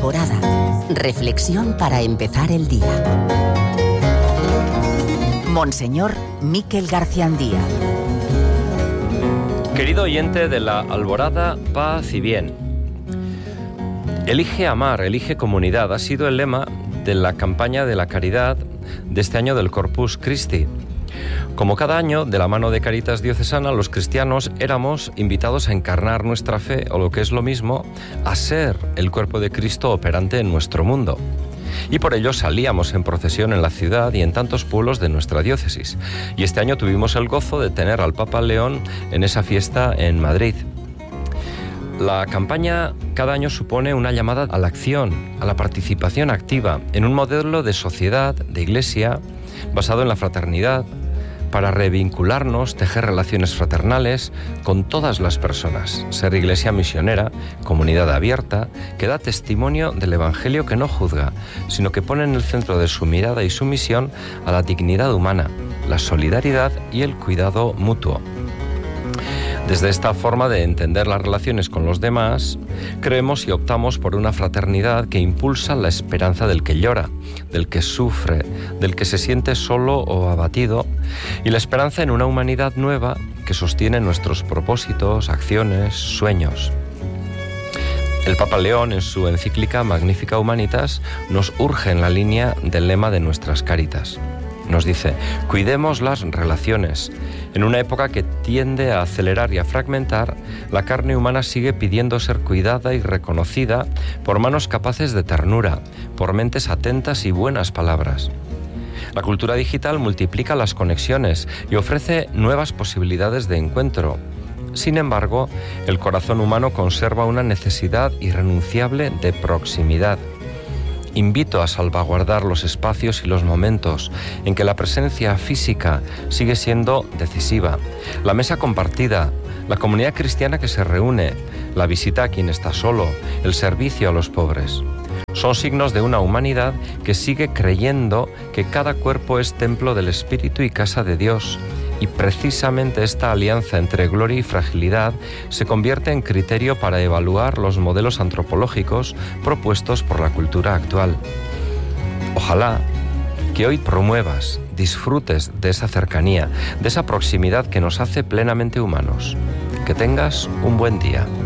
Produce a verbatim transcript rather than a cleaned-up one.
Alborada. Reflexión para empezar el día. Monseñor Miquel Garciandía. Querido oyente de la Alborada, paz y bien. Elige amar, elige comunidad ha sido el lema de la campaña de la caridad de este año del Corpus Christi. Como cada año, de la mano de Caritas Diocesana, los cristianos éramos invitados a encarnar nuestra fe, o lo que es lo mismo, a ser el cuerpo de Cristo operante en nuestro mundo. Y por ello salíamos en procesión en la ciudad y en tantos pueblos de nuestra diócesis. Y este año tuvimos el gozo de tener al Papa León en esa fiesta en Madrid. La campaña cada año supone una llamada a la acción, a la participación activa, en un modelo de sociedad, de iglesia, basado en la fraternidad, para revincularnos, tejer relaciones fraternales con todas las personas, ser iglesia misionera, comunidad abierta, que da testimonio del Evangelio que no juzga, sino que pone en el centro de su mirada y su misión a la dignidad humana, la solidaridad y el cuidado mutuo. Desde esta forma de entender las relaciones con los demás, creemos y optamos por una fraternidad que impulsa la esperanza del que llora, del que sufre, del que se siente solo o abatido, y la esperanza en una humanidad nueva que sostiene nuestros propósitos, acciones, sueños. El Papa León, en su encíclica Magnificat Humanitas, nos urge en la línea del lema de nuestras Caritas. Nos dice, cuidemos las relaciones. En una época que tiende a acelerar y a fragmentar, la carne humana sigue pidiendo ser cuidada y reconocida por manos capaces de ternura, por mentes atentas y buenas palabras. La cultura digital multiplica las conexiones y ofrece nuevas posibilidades de encuentro. Sin embargo, el corazón humano conserva una necesidad irrenunciable de proximidad. Invito a salvaguardar los espacios y los momentos en que la presencia física sigue siendo decisiva. La mesa compartida, la comunidad cristiana que se reúne, la visita a quien está solo, el servicio a los pobres. Son signos de una humanidad que sigue creyendo que cada cuerpo es templo del Espíritu y casa de Dios. Y precisamente esta alianza entre gloria y fragilidad se convierte en criterio para evaluar los modelos antropológicos propuestos por la cultura actual. Ojalá que hoy promuevas, disfrutes de esa cercanía, de esa proximidad que nos hace plenamente humanos. Que tengas un buen día.